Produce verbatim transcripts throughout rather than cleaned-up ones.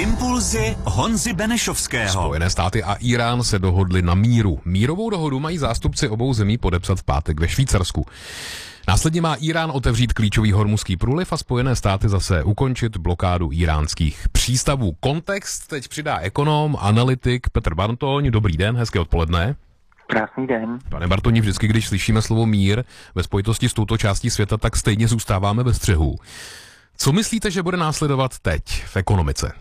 Impulzy Honzy Benešovského. Spojené státy a Írán se dohodli na míru. Mírovou dohodu mají zástupci obou zemí podepsat v pátek ve Švýcarsku. Následně má Írán otevřít klíčový hormuzský průliv a Spojené státy zase ukončit blokádu íránských přístavů. Kontext teď přidá ekonom, analytik Petr Bartoň. Dobrý den, hezké odpoledne. Krásný den. Pane Bartoňi, vždycky, když slyšíme slovo mír ve spojitosti s touto částí světa, tak stejně zůstáváme ve střehu. Co myslíte, že bude následovat teď v ekonomice?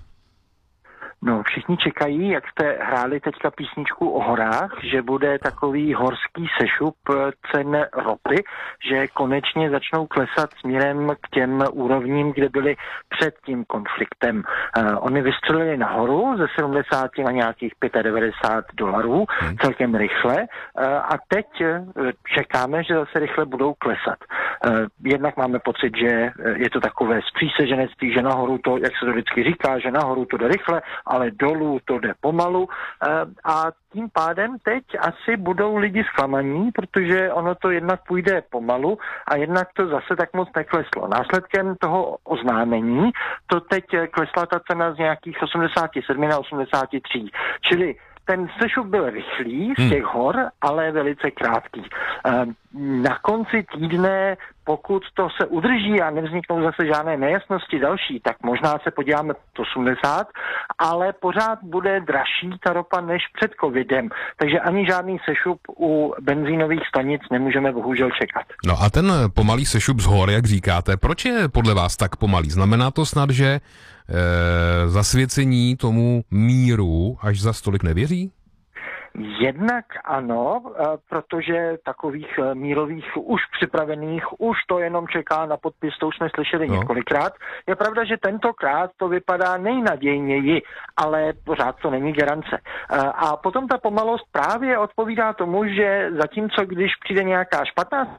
No, všichni čekají, jak jste hráli teďka písničku o horách, že bude takový horský sešup cen ropy, že konečně začnou klesat směrem k těm úrovním, kde byly před tím konfliktem. Uh, oni vystřelili nahoru ze sedmdesáti na nějakých devadesát pět dolarů, hmm. celkem rychle, uh, a teď uh, čekáme, že zase rychle budou klesat. Uh, jednak máme pocit, že je to takové spříseženectví, že nahoru to, jak se to vždycky říká, že nahoru to jde rychle, ale dolů to jde pomalu, a tím pádem teď asi budou lidi zklamaní, protože ono to jednak půjde pomalu a jednak to zase tak moc nekleslo. Následkem toho oznámení to teď klesla ta cena z nějakých osmdesát sedm na osmdesát tři. Čili ten sešup byl rychlý z těch hor, ale velice krátký. Na konci týdne, pokud to se udrží a nevzniknou zase žádné nejasnosti další, tak možná se podíváme pod osmdesát, ale pořád bude dražší ta ropa než před covidem. Takže ani žádný sešup u benzínových stanic nemůžeme bohužel čekat. No a ten pomalý sešup z hor, jak říkáte, proč je podle vás tak pomalý? Znamená to snad, že e, zasvěcení tomu míru až za stolik nevěří? Jednak ano, protože takových mírových už připravených, už to jenom čeká na podpis, to už jsme slyšeli no. několikrát. Je pravda, že tentokrát to vypadá nejnadějněji, ale pořád to není garance. A potom ta pomalost právě odpovídá tomu, že zatímco když přijde nějaká špatná